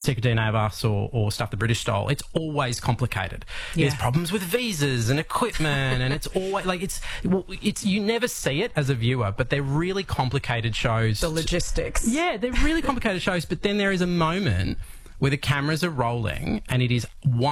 Secret DNA of Us or Stuff the British Stole, it's always complicated. There's problems with visas and equipment, and it's always like it's you never see it as a viewer, but they're really complicated shows. The logistics. Yeah, they're really complicated shows, but then there is a moment where the cameras are rolling and it is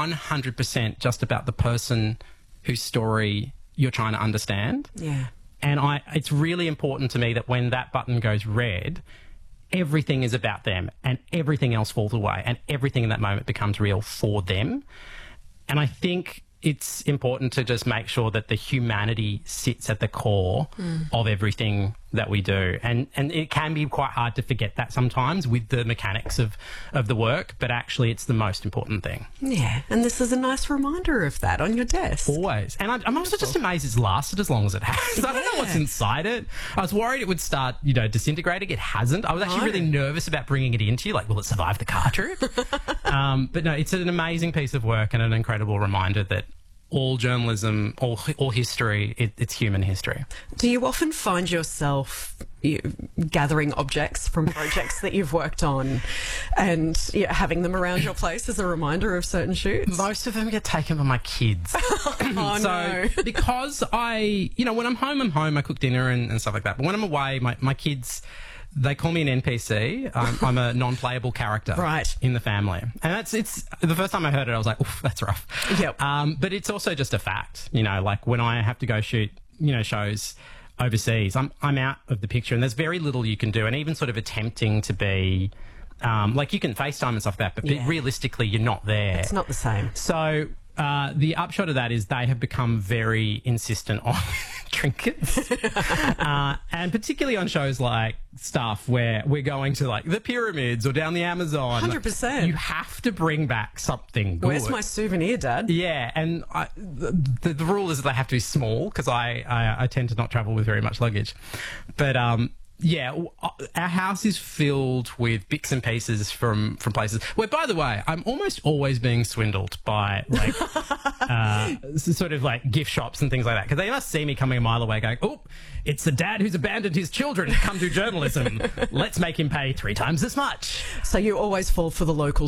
100% just about the person whose story you're trying to understand. Yeah. And it's really important to me that when that button goes red, everything is about them and everything else falls away and everything in that moment becomes real for them. And I think it's important to just make sure that the humanity sits at the core of everything that we do. And it can be quite hard to forget that sometimes with the mechanics of the work, but actually it's the most important thing. Yeah, and this is a nice reminder of that on your desk. Always. And I'm also just amazed it's lasted as long as it has. I don't know what's inside it. I was worried it would start, disintegrating. It hasn't. I was actually really nervous about bringing it into you. Like, will it survive the car trip? But no, it's an amazing piece of work and an incredible reminder that all journalism, all history, it's human history. Do you often find yourself gathering objects from projects that you've worked on and having them around your place as a reminder of certain shoots? Most of them get taken by my kids. Oh, no. Because when I'm home, I cook dinner and stuff like that. But when I'm away, my kids, they call me an NPC. I'm a non-playable character in the family. And it's the first time I heard it, I was like, oof, that's rough. Yep. But it's also just a fact, like when I have to go shoot, shows overseas, I'm out of the picture and there's very little you can do. And even sort of attempting to be, like you can FaceTime and stuff like that, but realistically you're not there. It's not the same. So the upshot of that is they have become very insistent on trinkets, and particularly on shows like Stuff where we're going to like the pyramids or down the Amazon. 100%. You have to bring back something good. Where's my souvenir, Dad? Yeah, and the rule is that they have to be small because I tend to not travel with very much luggage. But yeah, our house is filled with bits and pieces from places where, by the way, I'm almost always being swindled by like sort of like gift shops and things like that, because they must see me coming a mile away going, oh, it's the dad who's abandoned his children to come do journalism. Let's make him pay 3 times as much. So you always fall for the local